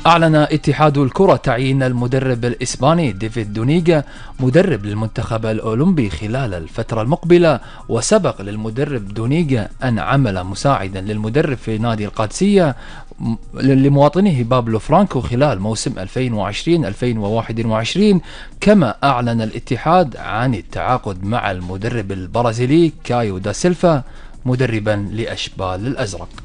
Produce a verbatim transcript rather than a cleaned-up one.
أعلن اتحاد الكرة تعيين المدرب الإسباني ديفيد دونيغا مدرب للمنتخب الأولمبي خلال الفترة المقبلة. وسبق للمدرب دونيغا أن عمل مساعدا للمدرب في نادي القادسية لمواطنه بابلو فرانكو خلال موسم ألفين وعشرين ألفين وواحد وعشرين. كما أعلن الاتحاد عن التعاقد مع المدرب البرازيلي كايو دا سيلفا مدربا لأشبال الأزرق.